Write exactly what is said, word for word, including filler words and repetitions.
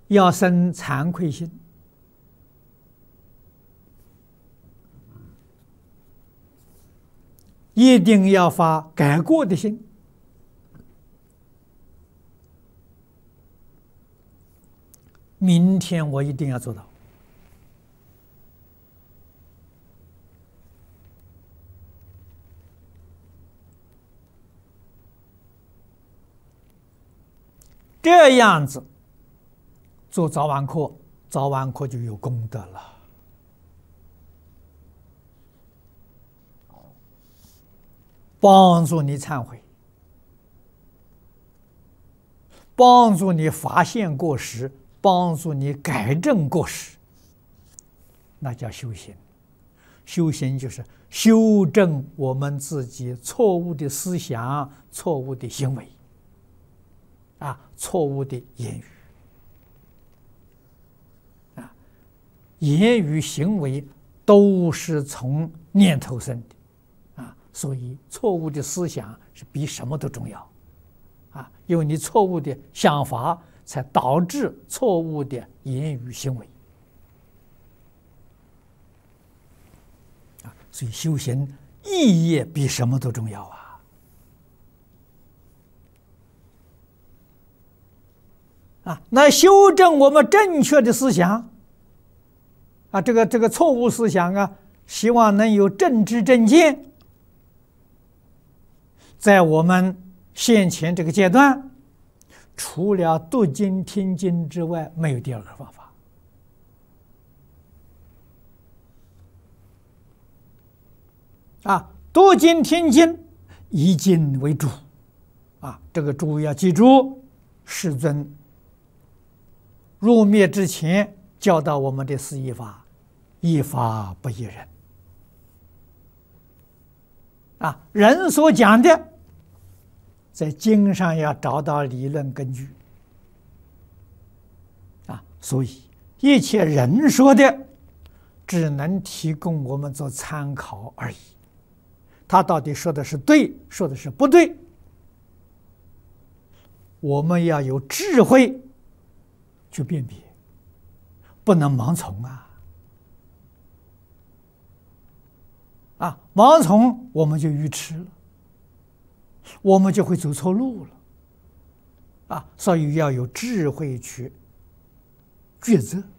要生惭愧心，一定要发改过的心。明天我一定要做到。这样子做早晚课，早晚课就有功德了。帮助你忏悔，帮助你发现过失，帮助你改正过失，那叫修行。修行就是修正我们自己错误的思想、错误的行为，啊，错误的言语，啊，言语行为都是从念头生的，啊，所以错误的思想是比什么都重要，啊，因为你错误的想法才导致错误的言语行为，啊，所以修行意义比什么都重要啊。啊，那修正我们正确的思想，啊，这个这个错误思想啊，希望能有正知正见，在我们现前这个阶段，除了读经听经之外，没有第二个方法。啊，读经听经，以经为主，啊，这个诸位要记住，世尊入灭之前教导我们的是一法，一法不异人。啊，人所讲的，在经上要找到理论根据。啊，所以一切人说的，只能提供我们做参考而已。他到底说的是对，说的是不对，我们要有智慧去辨别，不能盲从啊！啊，盲从我们就愚痴了，我们就会走错路了。啊，所以要有智慧去抉择。